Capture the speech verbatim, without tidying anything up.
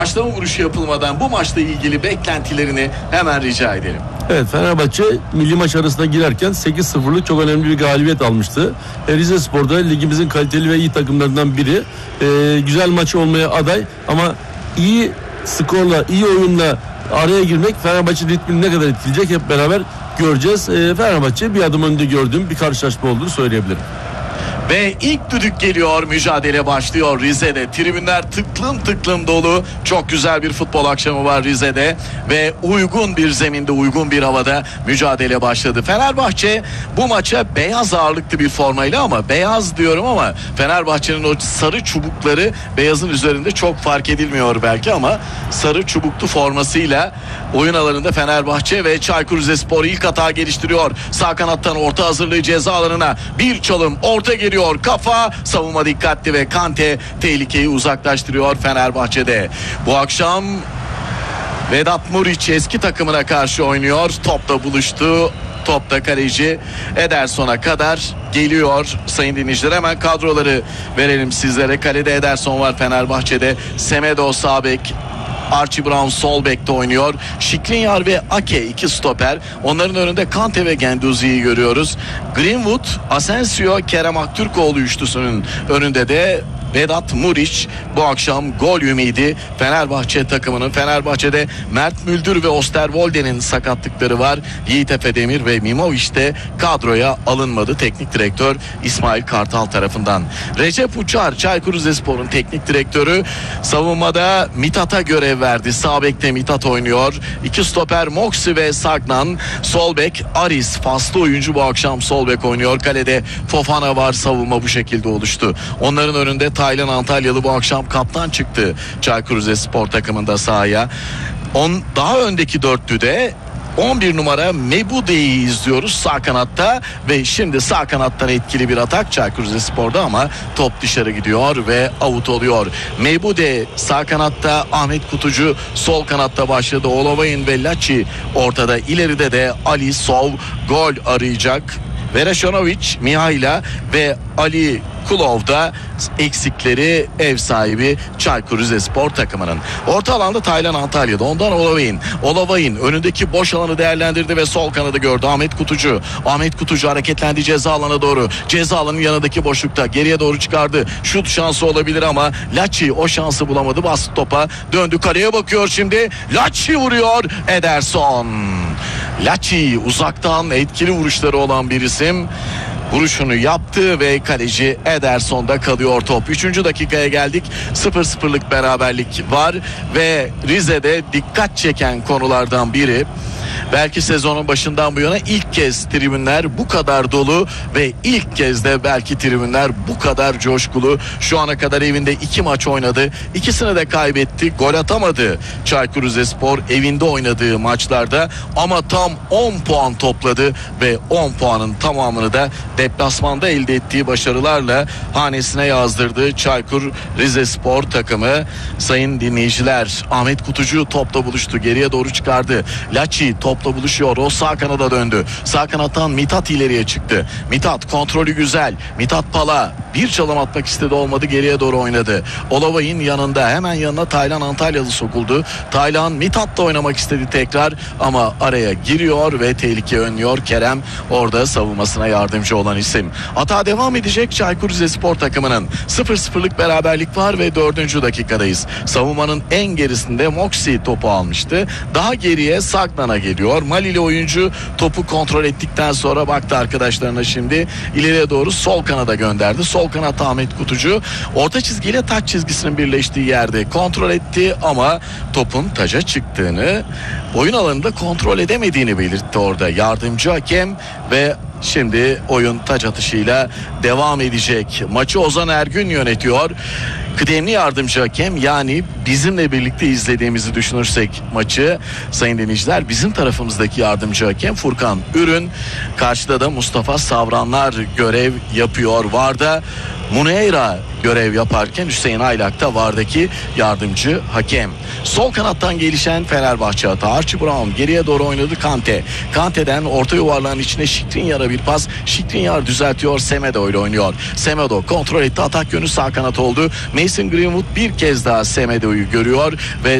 Başlama vuruşu yapılmadan bu maçla ilgili beklentilerini hemen rica edelim. Evet, Fenerbahçe milli maç arasına girerken sekiz sıfırlık çok önemli bir galibiyet almıştı. E, Rizespor'da ligimizin kaliteli ve iyi takımlarından biri. E, güzel maçı olmaya aday ama iyi skorla, iyi oyunla araya girmek Fenerbahçe ritmini ne kadar etkileyecek hep beraber göreceğiz. E, Fenerbahçe bir adım önde gördüğüm bir karşılaşma olduğunu söyleyebilirim. Ve ilk düdük geliyor, mücadele başlıyor Rize'de. Tribünler tıklım tıklım dolu. Çok güzel bir futbol akşamı var Rize'de ve uygun bir zeminde, uygun bir havada mücadele başladı. Fenerbahçe bu maça beyaz ağırlıklı bir formayla, ama beyaz diyorum ama Fenerbahçe'nin o sarı çubukları beyazın üzerinde çok fark edilmiyor belki, ama sarı çubuklu formasıyla oyun alanında Fenerbahçe ve Çaykur Rizespor ilk hata geliştiriyor. Sağ kanattan orta hazırlığı ceza alanına, bir çalım, orta geliyor. Kafa, savunma dikkatli ve Kante tehlikeyi uzaklaştırıyor Fenerbahçe'de. Bu akşam Vedat Muriç eski takımına karşı oynuyor. Topla buluştu. Topta kaleci Ederson'a kadar geliyor. Sayın dinleyiciler, hemen kadroları verelim sizlere. Kalede Ederson var Fenerbahçe'de. Semedo sağ bek, Archie Brown sol bekte oynuyor. Skriniar ve Ake iki stoper. Onların önünde Kante ve Guendouzi'yi görüyoruz. Greenwood, Asensio, Kerem Aktürkoğlu üçlüsünün önünde de Vedat Muriç bu akşam gol ümidi Fenerbahçe takımının. Fenerbahçe'de Mert Müldür ve Osterwolde'nin sakatlıkları var. Yiğit Efedemir ve Mimovic de kadroya alınmadı teknik direktör İsmail Kartal tarafından. Recep Uçar, Çaykur Rizespor'un teknik direktörü, savunmada Mithat'a görev verdi. Sağ bekte Mithat oynuyor. İki stoper Moxi ve Sagnan. Sol bek Aris, faslı oyuncu bu akşam sol bek oynuyor. Kalede Fofana var. Savunma bu şekilde oluştu. Onların önünde Taylan Antalyalı bu akşam kaptan çıktı Çaykur Rizespor takımında sahaya. On, daha öndeki dörtlüde on bir numara Mebude'yi izliyoruz sağ kanatta ve şimdi sağ kanattan etkili bir atak Çaykur Rizespor'da, ama top dışarı gidiyor ve out oluyor. Mebude sağ kanatta, Ahmet Kutucu sol kanatta başladı. Olovayın ve Laçi ortada, ileride de Ali Sov gol arayacak. Verešonović, Mihaila ve Ali Kulov'da eksikleri ev sahibi Çaykur Rizespor takımının. Orta alanda Taylan Antalya'da, ondan Olovayın. Olovayın önündeki boş alanı değerlendirdi ve sol kanadı gördü. Ahmet Kutucu. Ahmet Kutucu hareketlendi ceza alana doğru. Ceza alanının yanındaki boşlukta geriye doğru çıkardı. Şut şansı olabilir ama Laçi o şansı bulamadı. Bastı topa. Döndü kaleye bakıyor şimdi. Laçi vuruyor. Ederson. Laçi uzaktan etkili vuruşları olan bir isim. Vuruşunu yaptı ve kaleci Ederson'da kalıyor top. Üçüncü dakikaya geldik. sıfır sıfırlık beraberlik var ve Rize'de dikkat çeken konulardan biri, belki sezonun başından bu yana ilk kez tribünler bu kadar dolu ve ilk kez de belki tribünler bu kadar coşkulu. Şu ana kadar evinde iki maç oynadı. İkisini de kaybetti. Gol atamadı Çaykur Rizespor evinde oynadığı maçlarda, ama tam on puan topladı ve on puanın tamamını da deplasmanda elde ettiği başarılarla hanesine yazdırdı Çaykur Rizespor takımı. Sayın dinleyiciler, Ahmet Kutucu topla buluştu. Geriye doğru çıkardı. Laçi topla buluşuyor. O sağ kanada döndü. Sağ kanattan Mithat ileriye çıktı. Mithat kontrolü güzel. Mithat Pala bir çalım atmak istedi, olmadı. Geriye doğru oynadı. Olovay'ın yanında, hemen yanına Taylan Antalyalı sokuldu. Taylan Mithat'la oynamak istedi tekrar, ama araya giriyor ve tehlike önlüyor. Kerem orada savunmasına yardımcı olan isim. Hata devam edecek Çaykur Rizespor takımının. sıfır sıfırlık beraberlik var ve dördüncü dakikadayız. Savunmanın en gerisinde Moxi topu almıştı. Daha geriye Sagnan'a geliyor. Malili oyuncu topu kontrol ettikten sonra baktı arkadaşlarına, şimdi ileriye doğru sol kanada gönderdi. Sol kanat Ahmet Kutucu orta çizgiyle taç çizgisinin birleştiği yerde kontrol etti, ama topun taca çıktığını, oyun alanında kontrol edemediğini belirtti orada yardımcı hakem ve şimdi oyun taç atışıyla devam edecek. Maçı Ozan Ergün yönetiyor. Kıdemli yardımcı hakem, yani bizimle birlikte izlediğimizi düşünürsek maçı sayın dinleyiciler, bizim tarafımızdaki yardımcı hakem Furkan Ürün. Karşıda da Mustafa Savranlar görev yapıyor. V A R'da Muneira görev yaparken Hüseyin Aylak da vardaki yardımcı hakem. Sol kanattan gelişen Fenerbahçe hata. Archie Brown geriye doğru oynadı. Kante. Kante'den orta yuvarlağın içine Skriniar'a bir pas. Skriniar düzeltiyor. Semedo ile oynuyor. Semedo kontrol etti. Atak yönü sağ kanat oldu. Mason Greenwood bir kez daha Semedo'yu görüyor ve